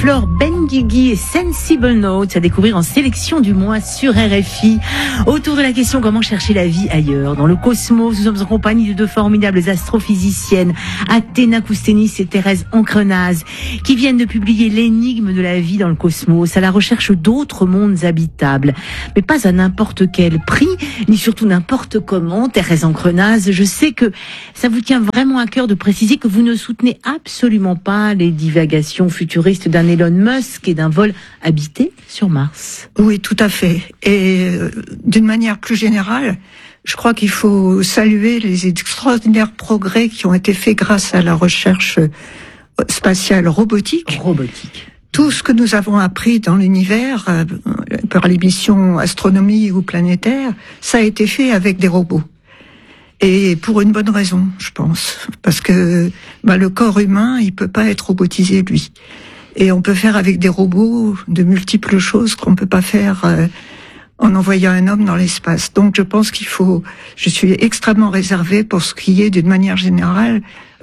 Flore Benguigui et Sensible Notes à découvrir en sélection du mois sur RFI. Autour de la question comment chercher la vie ailleurs. Dans le cosmos, nous sommes en compagnie de deux formidables astrophysiciennes, Athéna Koustenis et Thérèse Ancrenaz, qui viennent de publier l'énigme de la vie dans le cosmos, à la recherche d'autres mondes habitables. Mais pas à n'importe quel prix, ni surtout n'importe comment. Thérèse Ancrenaz, je sais que ça vous tient vraiment à cœur de préciser que vous ne soutenez absolument pas les divagations futuristes d'un Elon Musk et d'un vol habité sur Mars. Oui, tout à fait. Et d'une manière plus générale, je crois qu'il faut saluer les extraordinaires progrès qui ont été faits grâce à la recherche spatiale robotique. Tout ce que nous avons appris dans l'univers, par les missions astronomie ou planétaires, ça a été fait avec des robots. Et pour une bonne raison, je pense. Parce que le corps humain, il peut pas être robotisé, lui. Et on peut faire avec des robots de multiples choses qu'on peut pas faire en envoyant un homme dans l'espace. Donc je pense je suis extrêmement réservée pour ce qui est, d'une manière générale,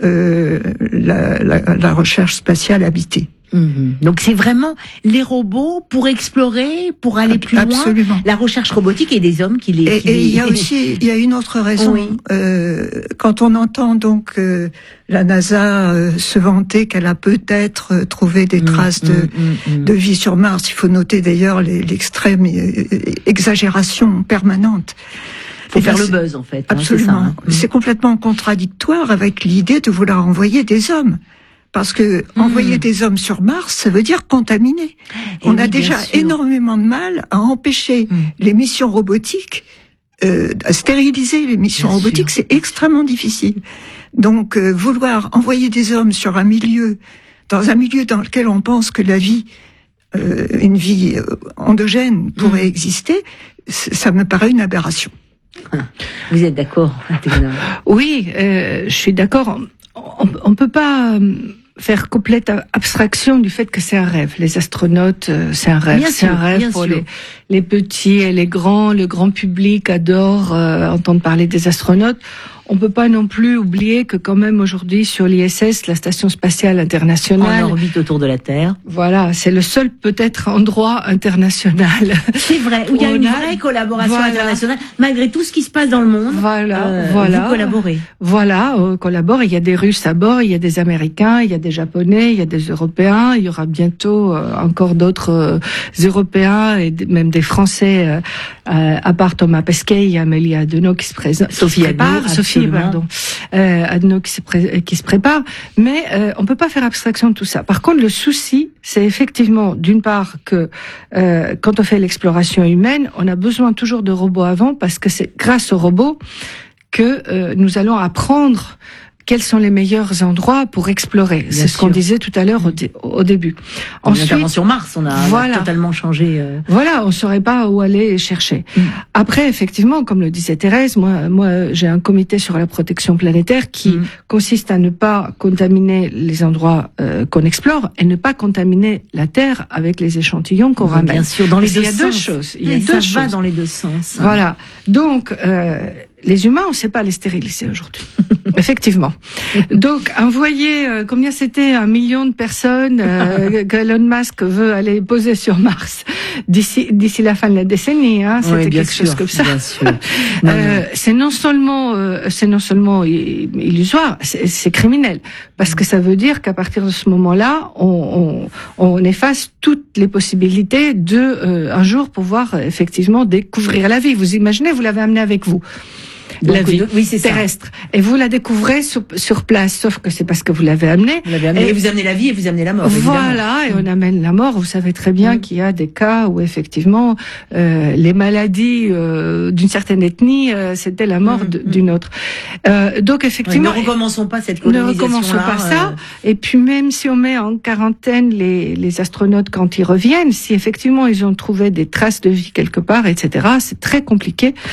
la recherche spatiale habitée. Donc c'est vraiment les robots pour explorer, pour aller plus Absolument. loin. La recherche robotique et des hommes qui les... Et il y a une autre raison. Oui. Quand on entend donc la NASA se vanter qu'elle a peut-être trouvé des traces de vie sur Mars, il faut noter d'ailleurs l'extrême exagération permanente. Faut faire le buzz en fait. Absolument. C'est ça, C'est complètement contradictoire avec l'idée de vouloir envoyer des hommes. Parce que envoyer des hommes sur Mars, ça veut dire contaminer. On a déjà énormément de mal à empêcher les missions robotiques, à stériliser les missions robotiques, c'est extrêmement difficile. Donc vouloir envoyer des hommes sur dans un milieu dans lequel on pense que la vie, une vie endogène pourrait exister, ça me paraît une aberration. Vous êtes d'accord, Athéna? Oui, je suis d'accord. On peut pas faire complète abstraction du fait que c'est un rêve. Les astronautes, c'est un rêve. C'est un rêve pour les petits et les grands. Le grand public adore entendre parler des astronautes. On peut pas non plus oublier que quand même aujourd'hui sur l'ISS, la station spatiale internationale, en orbite autour de la Terre. Voilà, c'est le seul peut-être endroit international. C'est vrai, où il y a une vraie collaboration internationale, malgré tout ce qui se passe dans le monde. Voilà. Vous collaborez. Voilà, on collabore. Il y a des Russes à bord, il y a des Américains, il y a des Japonais, il y a des Européens. Il y aura bientôt encore d'autres Européens et même des Français. À part Thomas Pesquet, il y a Amélie Adenau qui se présente. Sophie Adenau qui se prépare, mais on peut pas faire abstraction de tout ça. Par contre, le souci, c'est effectivement d'une part que quand on fait l'exploration humaine, on a besoin toujours de robots avant, parce que c'est grâce aux robots que nous allons apprendre quels sont les meilleurs endroits pour explorer. C'est ce qu'on disait tout à l'heure au début. Ensuite, sur Mars, on a totalement changé. Voilà, on saurait pas où aller chercher. Après, effectivement, comme le disait Thérèse, moi, j'ai un comité sur la protection planétaire qui consiste à ne pas contaminer les endroits qu'on explore et ne pas contaminer la Terre avec les échantillons qu'on ramène. Bien sûr, dans les deux sens. Il y a deux choses. Il y a deux choses. Ça va dans les deux sens. Voilà. Donc, les humains, on ne sait pas les stériliser aujourd'hui. Effectivement. Donc, envoyer, combien c'était 1 million de personnes que Elon Musk veut aller poser sur Mars d'ici la fin de la décennie, hein, c'était quelque chose comme ça. C'est non seulement illusoire, c'est criminel, parce que ça veut dire qu'à partir de ce moment-là, on efface toutes les possibilités de un jour pouvoir effectivement découvrir la vie. Vous imaginez, vous l'avez amené avec vous. Donc, la vie c'est terrestre. Ça. Et vous la découvrez sur place, sauf que c'est parce que vous l'avez amenée. Et vous amenez la vie et vous amenez la mort. Voilà, et on amène la mort. Vous savez très bien qu'il y a des cas où effectivement les maladies d'une certaine ethnie, c'était la mort d'une autre. Donc effectivement, ne recommençons pas cette colonisation-là. Ne recommençons pas ça. Et puis même si on met en quarantaine les astronautes quand ils reviennent, si effectivement ils ont trouvé des traces de vie quelque part, etc., c'est très compliqué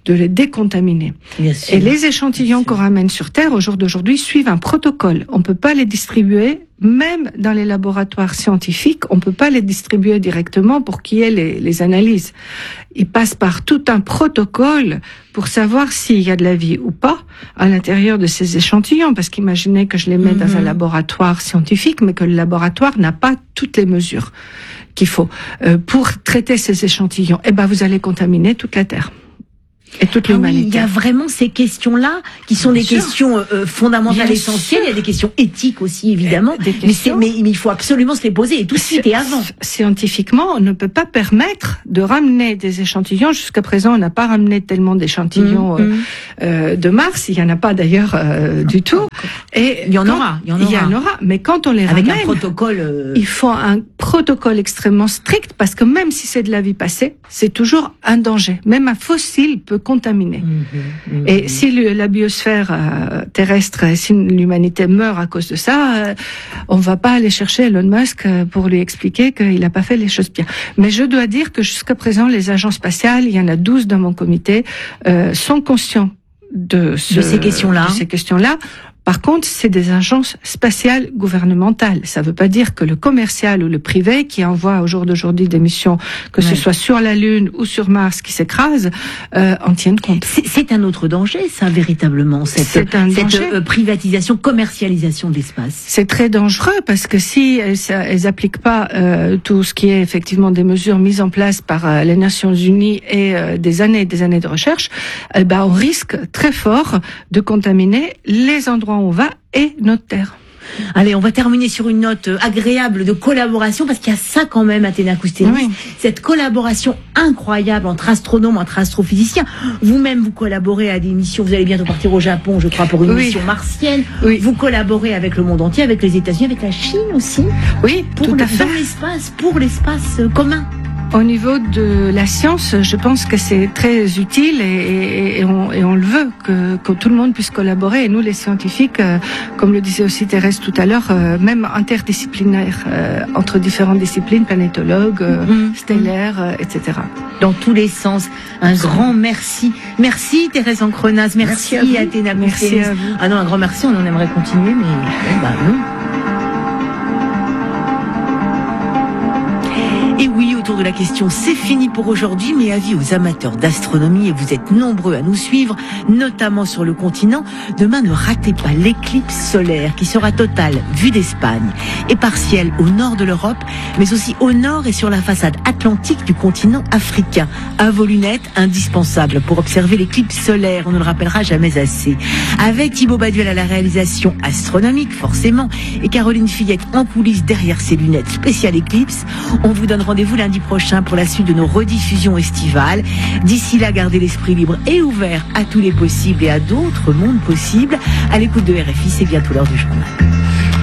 de les décontaminer. Et les échantillons qu'on ramène sur Terre au jour d'aujourd'hui suivent un protocole. On peut pas les distribuer, même dans les laboratoires scientifiques, on peut pas les distribuer directement pour qu'il y ait les analyses. Ils passent par tout un protocole pour savoir s'il y a de la vie ou pas à l'intérieur de ces échantillons, parce qu'imaginez que je les mets dans un laboratoire scientifique, mais que le laboratoire n'a pas toutes les mesures qu'il faut pour traiter ces échantillons. Eh ben, vous allez contaminer toute la Terre. Et toute l'humanité. Oui, il y a vraiment ces questions-là qui sont des questions fondamentales, essentielles. Il y a des questions éthiques aussi, évidemment. Mais il faut absolument se les poser et tout de suite et avant. Scientifiquement, on ne peut pas permettre de ramener des échantillons. Jusqu'à présent, on n'a pas ramené tellement d'échantillons de Mars. Il y en a pas d'ailleurs du tout. Et il y en aura. Mais quand on les avec ramène, un protocole, il faut un protocole extrêmement strict parce que même si c'est de la vie passée, c'est toujours un danger. Même un fossile peut contaminer. Et si la biosphère terrestre, si l'humanité meurt à cause de ça, on va pas aller chercher Elon Musk pour lui expliquer qu'il n'a pas fait les choses bien. Mais je dois dire que jusqu'à présent, les agences spatiales, il y en a 12 dans mon comité, sont conscients de ces questions-là. Par contre, c'est des agences spatiales gouvernementales. Ça ne veut pas dire que le commercial ou le privé qui envoie au jour d'aujourd'hui des missions, que ce soit sur la Lune ou sur Mars qui s'écrasent, en tiennent compte. C'est un autre danger, ça, véritablement, cette privatisation, commercialisation de l'espace. C'est très dangereux parce que si elles appliquent pas tout ce qui est effectivement des mesures mises en place par les Nations Unies et des années de recherche, on risque très fort de contaminer les endroits où on va et notre Terre. Allez, on va terminer sur une note agréable de collaboration, parce qu'il y a ça quand même, Athéna Koustenis, cette collaboration incroyable entre astronomes, entre astrophysiciens. Vous-même, vous collaborez à des missions, vous allez bientôt partir au Japon, je crois, pour une mission martienne. Vous collaborez avec le monde entier, avec les États-Unis, avec la Chine aussi. Oui, tout à fait. Pour l'espace commun. Au niveau de la science, je pense que c'est très utile et on le veut que tout le monde puisse collaborer. Et nous, les scientifiques, comme le disait aussi Thérèse tout à l'heure, même interdisciplinaires, entre différentes disciplines, planétologues, stellaires, etc. Dans tous les sens. Un grand merci. Merci Thérèse Encrenaz. Merci Athéna Koustenis. Merci à vous. Ah non, un grand merci. On en aimerait continuer, mais non. Et oui, autour de la question, c'est fini pour aujourd'hui, mais avis aux amateurs d'astronomie, et vous êtes nombreux à nous suivre, notamment sur le continent. Demain, ne ratez pas l'éclipse solaire qui sera totale, vue d'Espagne, et partielle au nord de l'Europe, mais aussi au nord et sur la façade atlantique du continent africain. À vos lunettes, indispensable pour observer l'éclipse solaire, on ne le rappellera jamais assez. Avec Thibaut Baduel à la réalisation astronomique, forcément, et Caroline Fillette en coulisses derrière ses lunettes spéciales éclipse, on vous donne rendez-vous lundi prochain pour la suite de nos rediffusions estivales. D'ici là, gardez l'esprit libre et ouvert à tous les possibles et à d'autres mondes possibles. À l'écoute de RFI, c'est bientôt l'heure du journal.